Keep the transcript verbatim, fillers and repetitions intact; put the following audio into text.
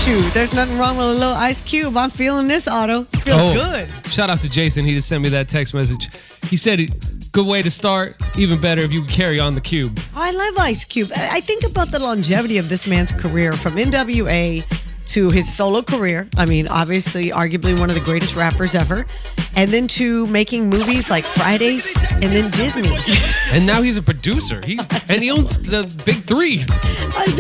shoot, there's nothing wrong with a little Ice Cube. I'm feeling this, Otto. Feels Oh, good. Shout out to Jason. He just sent me that text message. He said, good way to start. Even better if you carry on the cube. Oh, I love Ice Cube. I I think about the longevity of this man's career from N W A to his solo career. I mean, obviously, arguably one of the greatest rappers ever. And then to making movies like Friday and then Disney. And now he's a producer. He's and he owns the big three. I